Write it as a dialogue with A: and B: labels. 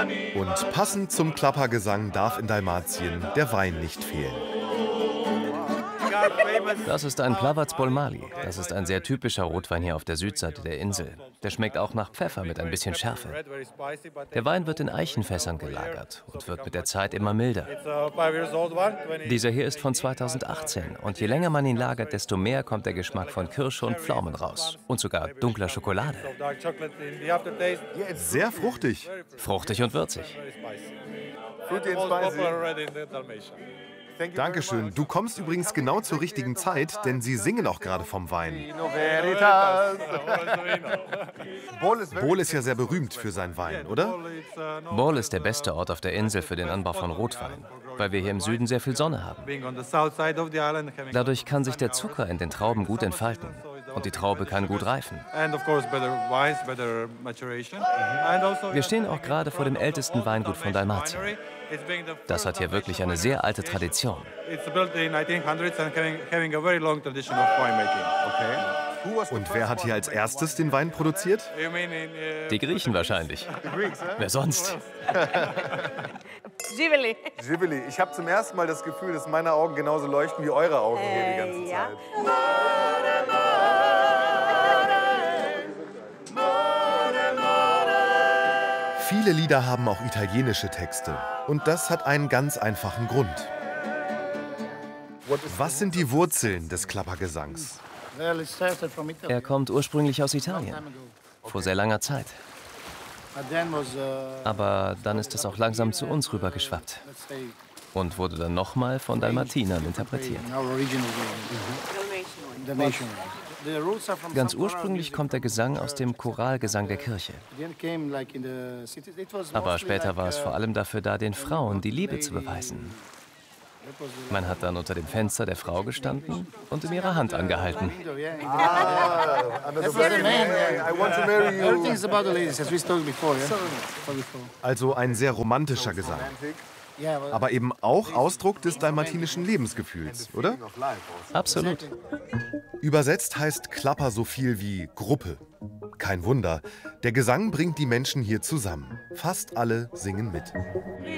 A: Und passend zum Klappergesang darf in Dalmatien der Wein nicht fehlen.
B: Das ist ein Plavac Bolmali. Das ist ein sehr typischer Rotwein hier auf der Südseite der Insel. Der schmeckt auch nach Pfeffer mit ein bisschen Schärfe. Der Wein wird in Eichenfässern gelagert und wird mit der Zeit immer milder. Dieser hier ist von 2018 und je länger man ihn lagert, desto mehr kommt der Geschmack von Kirsche und Pflaumen raus. Und sogar dunkler Schokolade.
A: Sehr fruchtig.
B: Fruchtig und würzig.
A: Dankeschön. Du kommst übrigens genau zur richtigen Zeit, denn sie singen auch gerade vom Wein. Bol ist ja sehr berühmt für seinen Wein, oder?
B: Bol ist der beste Ort auf der Insel für den Anbau von Rotwein, weil wir hier im Süden sehr viel Sonne haben. Dadurch kann sich der Zucker in den Trauben gut entfalten und die Traube kann gut reifen. Wir stehen auch gerade vor dem ältesten Weingut von Dalmatien. Das hat hier wirklich eine sehr alte Tradition.
A: Und wer hat hier als erstes den Wein produziert?
B: Die Griechen wahrscheinlich. Wer sonst?
C: Živili. Ich habe zum ersten Mal das Gefühl, dass meine Augen genauso leuchten wie eure Augen hier die ganze Zeit.
A: Viele Lieder haben auch italienische Texte. Und das hat einen ganz einfachen Grund. Was sind die Wurzeln des Klappergesangs?
B: Er kommt ursprünglich aus Italien, vor sehr langer Zeit. Aber dann ist es auch langsam zu uns rübergeschwappt und wurde dann nochmal von Dalmatinern interpretiert. Ganz ursprünglich kommt der Gesang aus dem Choralgesang der Kirche. Aber später war es vor allem dafür da, den Frauen die Liebe zu beweisen. Man hat dann unter dem Fenster der Frau gestanden und ihm ihre Hand angehalten.
A: Also ein sehr romantischer Gesang. Aber eben auch Ausdruck des dalmatinischen Lebensgefühls, oder?
B: Absolut.
A: Übersetzt heißt Klapper so viel wie Gruppe. Kein Wunder, der Gesang bringt die Menschen hier zusammen. Fast alle singen mit.